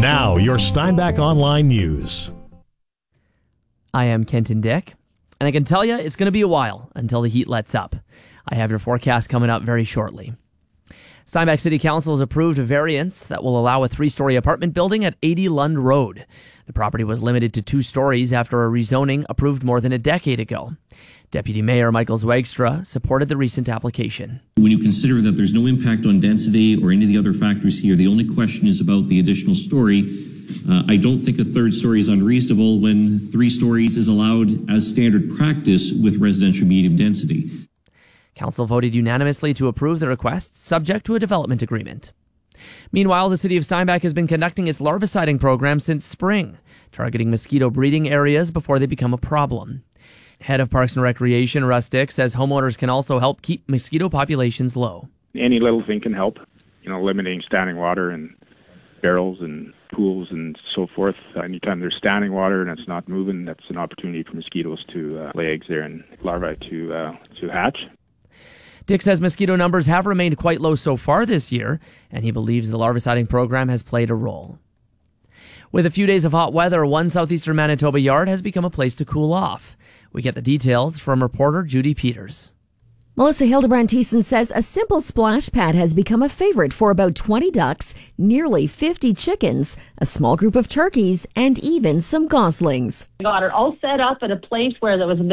Now, your Steinbach Online News. I am Kenton Dick, and I can tell you it's going to be a while until the heat lets up. I have your forecast coming up very shortly. Steinbach City Council has approved a variance that will allow a 3-story apartment building at 80 Lund Road. The property was limited to 2 stories after a rezoning approved more than a decade ago. Deputy Mayor Michael Zwagstra supported the recent application. When you consider that there's no impact on density or any of the other factors here, the only question is about the additional story. I don't think a 3rd story is unreasonable when 3 stories is allowed as standard practice with residential medium density. Council voted unanimously to approve the request, subject to a development agreement. Meanwhile, the city of Steinbach has been conducting its larviciding program since spring, targeting mosquito breeding areas before they become a problem. Head of Parks and Recreation, Russ Dick, says homeowners can also help keep mosquito populations low. Any little thing can help, limiting standing water in barrels and pools and so forth. Anytime there's standing water and it's not moving, that's an opportunity for mosquitoes to lay eggs there and larvae to hatch. Dick says mosquito numbers have remained quite low so far this year, and he believes the larviciding program has played a role. With a few days of hot weather, one southeastern Manitoba yard has become a place to cool off. We get the details from reporter Judy Peters. Melissa Hildebrand-Thiessen says a simple splash pad has become a favorite for about 20 ducks, nearly 50 chickens, a small group of turkeys, and even some goslings. I got it all set up at a place where there was a